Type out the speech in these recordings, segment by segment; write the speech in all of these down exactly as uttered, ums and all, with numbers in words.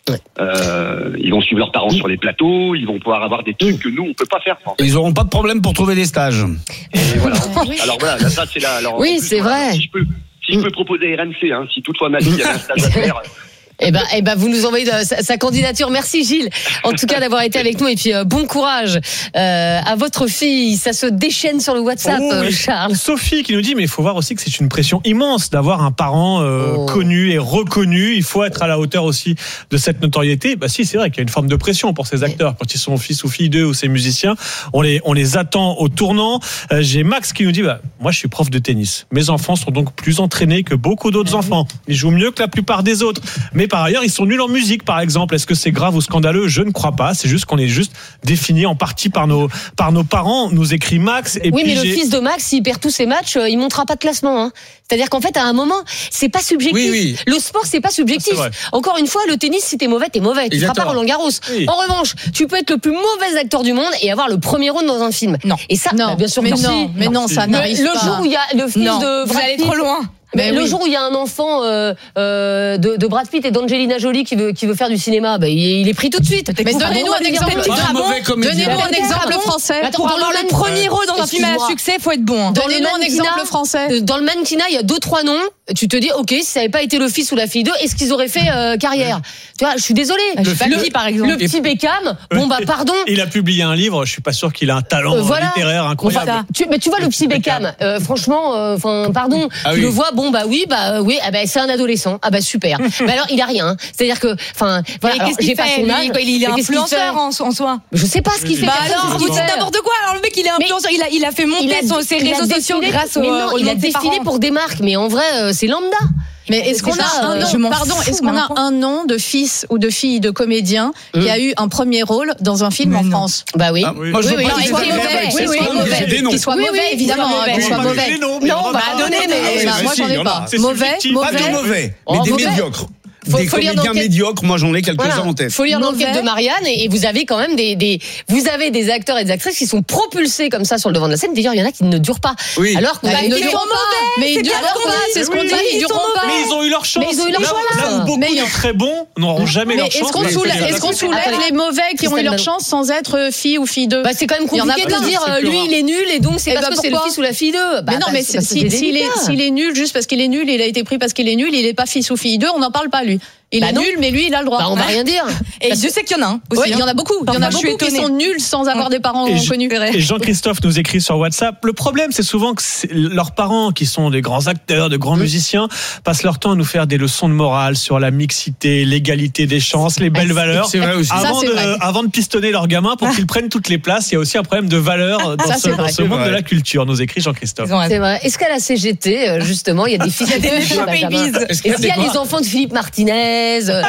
Ouais. Euh, ils vont suivre leurs parents sur les plateaux, ils vont pouvoir avoir des trucs que nous on peut pas faire. En fait. Ils auront pas de problème pour trouver des stages. Et voilà. Alors voilà, là, ça c'est là. Alors, Oui, en plus, c'est voilà, vrai. Si je peux, si je peux proposer R M C, hein, si toutefois ma fille avait un stage à faire. Eh ben, eh ben, vous nous envoyez de, sa, sa candidature. Merci Gilles, en tout cas d'avoir été avec nous et puis euh, bon courage euh, à votre fille. Ça se déchaîne sur le WhatsApp, Oh, euh, Charles. Sophie qui nous dit mais il faut voir aussi que c'est une pression immense d'avoir un parent euh, Oh. connu et reconnu. Il faut être à la hauteur aussi de cette notoriété. Bah si, c'est vrai qu'il y a une forme de pression pour ces acteurs quand ils sont fils ou filles d'eux ou ces musiciens. On les on les attend au tournant. Euh, j'ai Max qui nous dit bah moi je suis prof de tennis. Mes enfants sont donc plus entraînés que beaucoup d'autres enfants. Ils jouent mieux que la plupart des autres. Mais par ailleurs, ils sont nuls en musique, par exemple. Est-ce que c'est grave ou scandaleux ? Je ne crois pas. C'est juste qu'on est juste défini en partie par nos, par nos parents, nous écrit Max. Et Oui, puis mais le j'ai... fils de Max, s'il perd tous ses matchs, euh, il montera pas de classement. Hein. C'est-à-dire qu'en fait, à un moment, c'est pas subjectif. Oui, oui. Le sport, c'est pas subjectif. C'est vrai. Encore une fois, le tennis, si t'es mauvais, t'es mauvais. Tu feras pas Exactement. Roland Garros. Oui. En revanche, tu peux être le plus mauvais acteur du monde et avoir le premier rôle dans un film. Non. Et ça, Non, bah, bien sûr mais que si. non, mais non, ça Le, n'arrive le pas. jour où il y a le fils Non, de vous Brad allez Pitt- trop loin. Mais Mais le oui. jour où il y a un enfant euh, euh, de, de Brad Pitt et d'Angelina Jolie qui veut qui veut faire du cinéma, bah, il, il est pris tout de suite. Mais donnez-nous un exemple. Pas un mauvais comédien. Donnez-nous un exemple français. Attends, Pour dans avoir le le même- premier rôle dans un film à Excuse-moi. succès, faut être bon. Dans le Donnez-nous un mannequinat, exemple français. Dans le mannequinat, il y a deux trois noms. Tu te dis, ok, si ça n'avait pas été le fils ou la fille d'eux, est-ce qu'ils auraient fait euh, carrière ? Tu vois, je suis désolée. Je sais pas le, qui, par exemple. le petit Beckham, bon bah pardon. Il a publié un livre. Je suis pas sûr qu'il a un talent Euh, voilà. littéraire incroyable. Enfin, tu, mais tu vois le petit Beckham, euh, franchement, enfin pardon, Ah tu oui. le vois, bon bah oui, bah oui, ah bah, c'est un adolescent, ah bah super. Mais alors il a rien, c'est-à-dire que, enfin, voilà, Mais alors, qu'est-ce qu'il j'ai pas fait son lui, âge. quoi, Il est Mais qu'est-ce qu'il influenceur fait en en soi. Je sais pas ce qu'il fait. Bah personne alors, ne vous sait dites ce qu'il fait. n'importe quoi. Alors le mec, il est influenceur. Il a, il a fait monter Il a- son- ses il a réseaux sociaux défilé- grâce au, mais non, au il nom a de ses défilé parents. pour des marques, mais en vrai, euh, c'est lambda. Mais est-ce qu'on C'est a ça, un euh, nom, je m'en pardon, fous, est-ce qu'on a maintenant. un nom de fils ou de fille de comédien qui a eu un premier rôle dans un film en France? Bah oui. Ah, Oui. Moi, je Oui, veux oui, pas non, qu'il il soit faut mauvais. mauvais, C'est oui, pas oui, mauvais. mauvais. Des noms. Qu'il soit Oui, mauvais, oui, évidemment, mauvais. hein, qu'il soit On va mauvais. donner les noms, mais Non, on va bah pas donnez, donner. mais Oui, bah, mais moi si, j'en il y ai en pas. a. C'est Mauvais, subjectif. Pas de mauvais. mauvais, Oh, mais des mauvais. médiocres. Faut- Des faut lire comédiens l'enquête. médiocres, moi j'en ai quelques-uns Voilà. en tête. Faut lire l'enquête Mauvais. de Marianne et, et vous avez quand même des, des vous avez des acteurs et des actrices qui sont propulsés comme ça sur le devant de la scène. D'ailleurs, il y en a qui ne durent pas. Oui. Alors qu'on Bah, a ils ne sont durent mauvais, pas. mais ils c'est durent bien ce qu'on pas, dit. c'est ce qu'on Oui, dit, oui, ils ils durent sont pas. Mais ils ont eu leur chance. Mais ils ont eu leur Là- chance. Là où beaucoup Mais- de très bons n'auront jamais Mais leur est-ce chance. qu'on Mais soulève, c'est- est-ce qu'on c'est- soulève Attendez. les mauvais qui ont eu leur Christelle chance sans être fille ou fille d'eux? Bah, c'est quand même Il y en a compliqué de plein. dire C'est euh, plus lui rare. il est nul et donc c'est Eh parce ben, que c'est le pourquoi fils ou la fille d'eux. Bah, Mais non, bah, mais c'est c'est- parce que si- c'est s'il est, délicat. s'il est nul juste parce qu'il est nul, il a été pris parce qu'il est nul, il est pas fils ou fille d'eux, on n'en parle pas lui. Il Bah est non. nul, mais lui, il a le droit. Bah, on va rien dire. Et Parce je sais qu'il y en a un. aussi, hein. il y en a beaucoup. Il y en a Parfois, je suis beaucoup qui étonnée. sont nuls sans avoir des parents Et je- connus. Et Jean-Christophe nous écrit sur WhatsApp. Le problème, c'est souvent que c'est- leurs parents, qui sont des grands acteurs, de grands musiciens, passent leur temps à nous faire des leçons de morale sur la mixité, l'égalité des chances, les belles valeurs. C'est vrai aussi. Avant, Ça, c'est de, vrai. avant de pistonner leurs gamins pour qu'ils prennent toutes les places, il y a aussi un problème de valeur dans Ça, ce, c'est dans vrai. ce monde C'est de vrai. la culture, nous écrit Jean-Christophe. C'est vrai. Est-ce qu'à la C G T, euh, justement, il y a des fils Il y a des de Benjamin babies. Est-ce qu'il y a les enfants de Philippe Martinez euh,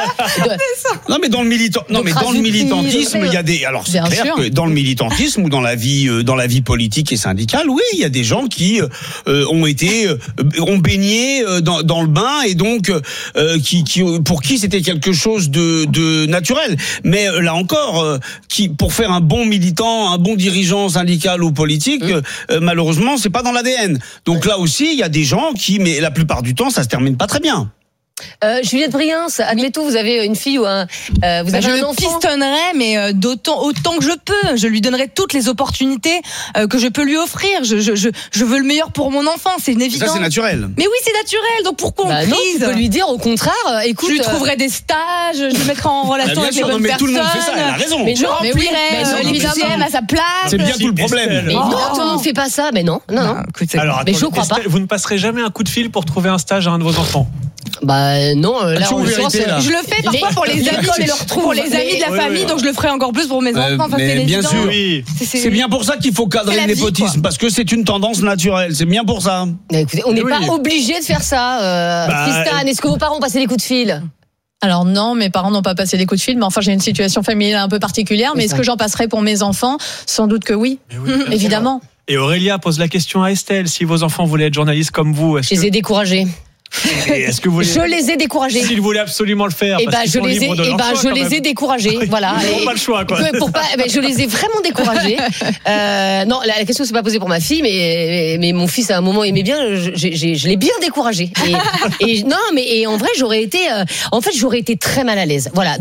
de- Non, mais dans le militant, non, Donc, mais dans le Razuki, militantisme, le- il y a des, alors c'est Bien clair sûr. que dans le militantisme ou dans la vie, euh, dans la vie politique et syndicale, oui, il y a des gens qui euh, ont été, euh, ont baigné euh, dans, dans le bain et donc euh, qui, qui, pour qui c'était quelque chose de, de naturel. Mais euh, là encore, euh, qui, pour faire un bon militant, un bon dirigeant syndical ou politique, Mmh. euh, malheureusement, c'est pas dans l'A D N. Donc là aussi, il y a des gens qui, mais la plupart du temps, ça se termine pas très bien. Euh, Juliette Briens, admettons, vous avez une fille ou un, euh, vous Bah, avez je un le enfant. pistonnerai, mais euh, d'autant autant que je peux. Je lui donnerai toutes les opportunités euh, que je peux lui offrir. Je, je, je, je veux le meilleur pour mon enfant, c'est une Ça, évidence. c'est naturel. Mais oui, c'est naturel. Donc pourquoi on Bah non, tu crise peux lui dire au contraire, euh, écoute. Je lui euh, trouverai des stages, je le mettrai en Ah, relation bien avec sûr, les non, bonnes mais personnes. tout le monde fait ça, elle a raison. Mais Je non, remplirai mais oui, euh, mais les non, deuxièmes à sa place. C'est bien tout le problème. Mais Oh. non, tout le monde fait pas ça. Mais non, non, non. Non, écoute, c'est- Alors, Mais je attendez, crois pas. Estelle, vous ne passerez jamais un coup de fil pour trouver un stage à un de vos enfants. Bah non, euh, là Action en ou l'occurrence, vérité, là euh, Je le fais parfois Les- pour les les amis, écoles mais le retrouvent. pour les amis de la Mais- famille, oui, donc je le ferai encore plus pour mes Euh, enfants. Enfin, mais c'est bien évident. sûr. Oui. C'est bien pour ça qu'il faut cadrer C'est la le vie, népotisme, quoi. parce que c'est une tendance naturelle. C'est bien pour ça. Bah, écoutez, on n'est Oui. pas obligé de faire ça. Euh, Bah, Tristan, est-ce que vos parents ont passé des coups de fil? Alors non, mes parents n'ont pas passé des coups de fil, mais enfin j'ai une situation familiale un peu particulière. Mais C'est est-ce ça. que j'en passerai pour mes enfants? Sans doute que oui, Mais oui, bien sûr. évidemment. Et Aurélia pose la question à Estelle. Si vos enfants voulaient être journalistes comme vous, est-ce Je les que, ai découragés. est-ce que vous Je les ai découragés. S'ils voulaient absolument le faire, Et parce bah qu'ils je sont les ai, libres de et leur bah choix, je quand les même. ai découragés. Voilà. Ils n'ont Et- pas le choix, quoi. que pour pas, eh ben, je les ai vraiment découragés. Euh, non, la, la question s'est pas posée pour ma fille, mais, mais mon fils à un moment aimait bien. Je, j'ai- j'ai- je l'ai bien découragé. Et, et non, mais et en vrai, j'aurais été, euh, en fait, j'aurais été très mal à l'aise. Voilà.